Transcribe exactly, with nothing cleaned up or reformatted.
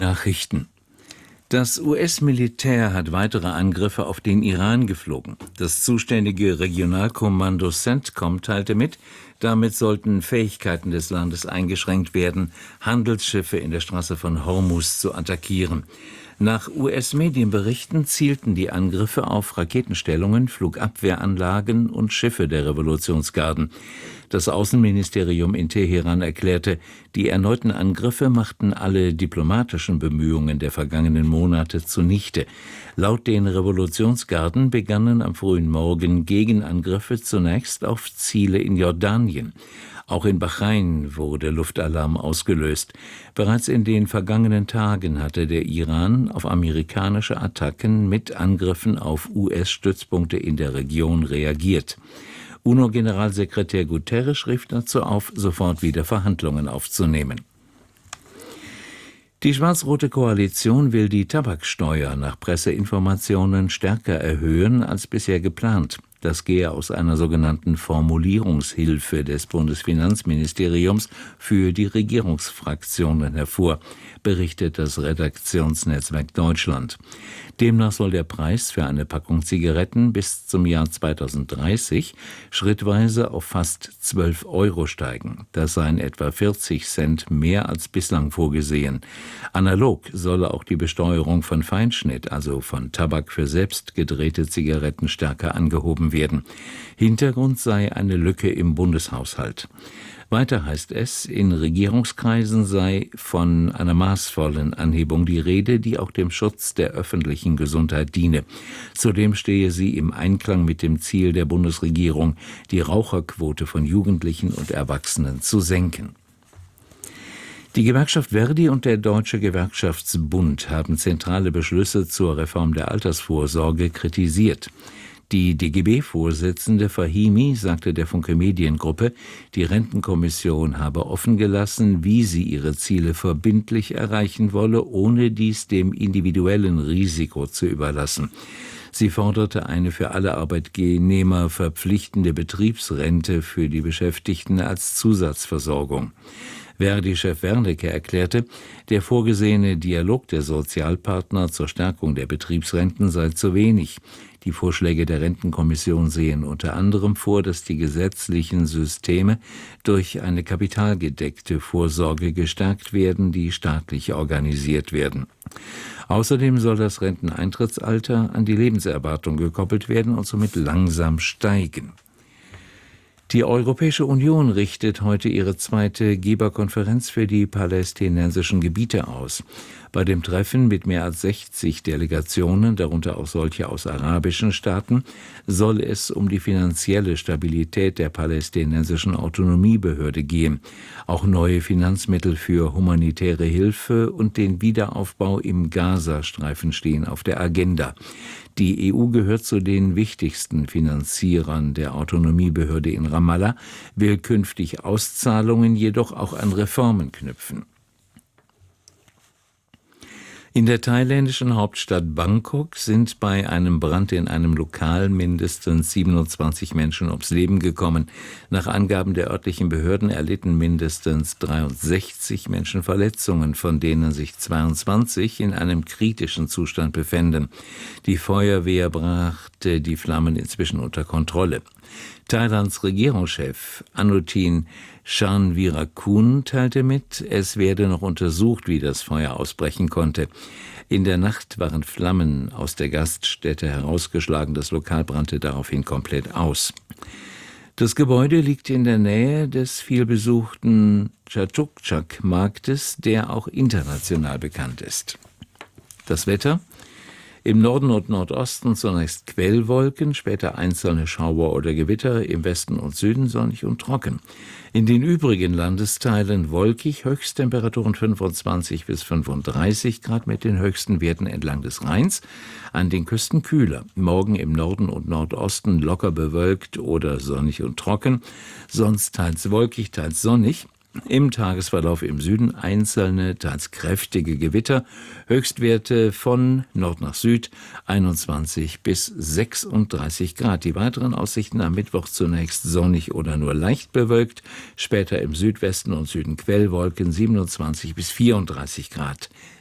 Nachrichten. Das U S-Militär hat weitere Angriffe auf den Iran geflogen. Das zuständige Regionalkommando CENTCOM teilte mit, damit sollten Fähigkeiten des Landes eingeschränkt werden, Handelsschiffe in der Straße von Hormuz zu attackieren. Nach U S-Medienberichten zielten die Angriffe auf Raketenstellungen, Flugabwehranlagen und Schiffe der Revolutionsgarden. Das Außenministerium in Teheran erklärte, die erneuten Angriffe machten alle diplomatischen Bemühungen der vergangenen Monate zunichte. Laut den Revolutionsgarden begannen am frühen Morgen Gegenangriffe zunächst auf Ziele in Jordanien. Auch in Bahrain wurde Luftalarm ausgelöst. Bereits in den vergangenen Tagen hatte der Iran auf amerikanische Attacken mit Angriffen auf U S-Stützpunkte in der Region reagiert. UNO-Generalsekretär Guterres rief dazu auf, sofort wieder Verhandlungen aufzunehmen. Die schwarz-rote Koalition will die Tabaksteuer nach Presseinformationen stärker erhöhen als bisher geplant. Das gehe aus einer sogenannten Formulierungshilfe des Bundesfinanzministeriums für die Regierungsfraktionen hervor, berichtet das Redaktionsnetzwerk Deutschland. Demnach soll der Preis für eine Packung Zigaretten bis zum Jahr zweitausenddreißig schrittweise auf fast zwölf Euro steigen. Das seien etwa vierzig Cent mehr als bislang vorgesehen. Analog solle auch die Besteuerung von Feinschnitt, also von Tabak für selbst gedrehte Zigaretten, stärker angehoben werden. Hintergrund sei eine Lücke im Bundeshaushalt. Weiter heißt es, in Regierungskreisen sei von einer maßvollen Anhebung die Rede, die auch dem Schutz der öffentlichen Gesundheit diene. Zudem stehe sie im Einklang mit dem Ziel der Bundesregierung, die Raucherquote von Jugendlichen und Erwachsenen zu senken. Die Gewerkschaft Verdi und der Deutsche Gewerkschaftsbund haben zentrale Beschlüsse zur Reform der Altersvorsorge kritisiert. Die D G B-Vorsitzende Fahimi sagte der Funke Mediengruppe, die Rentenkommission habe offen gelassen, wie sie ihre Ziele verbindlich erreichen wolle, ohne dies dem individuellen Risiko zu überlassen. Sie forderte eine für alle Arbeitnehmer verpflichtende Betriebsrente für die Beschäftigten als Zusatzversorgung. Verdi-Chef Wernicke erklärte, der vorgesehene Dialog der Sozialpartner zur Stärkung der Betriebsrenten sei zu wenig. Die Vorschläge der Rentenkommission sehen unter anderem vor, dass die gesetzlichen Systeme durch eine kapitalgedeckte Vorsorge gestärkt werden, die staatlich organisiert werden. Außerdem soll das Renteneintrittsalter an die Lebenserwartung gekoppelt werden und somit langsam steigen. Die Europäische Union richtet heute ihre zweite Geberkonferenz für die palästinensischen Gebiete aus. Bei dem Treffen mit mehr als sechzig Delegationen, darunter auch solche aus arabischen Staaten, soll es um die finanzielle Stabilität der palästinensischen Autonomiebehörde gehen. Auch neue Finanzmittel für humanitäre Hilfe und den Wiederaufbau im Gazastreifen stehen auf der Agenda. Die E U gehört zu den wichtigsten Finanzierern der Autonomiebehörde in Ramallah, will künftig Auszahlungen jedoch auch an Reformen knüpfen. In der thailändischen Hauptstadt Bangkok sind bei einem Brand in einem Lokal mindestens siebenundzwanzig Menschen ums Leben gekommen. Nach Angaben der örtlichen Behörden erlitten mindestens dreiundsechzig Menschen Verletzungen, von denen sich zweiundzwanzig in einem kritischen Zustand befänden. Die Feuerwehr brachte die Flammen inzwischen unter Kontrolle. Thailands Regierungschef Anutin Charnvirakul teilte mit, es werde noch untersucht, wie das Feuer ausbrechen konnte. In der Nacht waren Flammen aus der Gaststätte herausgeschlagen, das Lokal brannte daraufhin komplett aus. Das Gebäude liegt in der Nähe des vielbesuchten Chatuchak-Marktes, der auch international bekannt ist. Das Wetter: Im Norden und Nordosten zunächst Quellwolken, später einzelne Schauer oder Gewitter, im Westen und Süden sonnig und trocken. In den übrigen Landesteilen wolkig, Höchsttemperaturen fünfundzwanzig bis fünfunddreißig Grad mit den höchsten Werten entlang des Rheins, an den Küsten kühler. Morgen im Norden und Nordosten locker bewölkt oder sonnig und trocken, sonst teils wolkig, teils sonnig. Im Tagesverlauf im Süden einzelne, teils kräftige Gewitter, Höchstwerte von Nord nach Süd einundzwanzig bis sechsunddreißig Grad. Die weiteren Aussichten am Mittwoch zunächst sonnig oder nur leicht bewölkt, später im Südwesten und Süden Quellwolken siebenundzwanzig bis vierunddreißig Grad.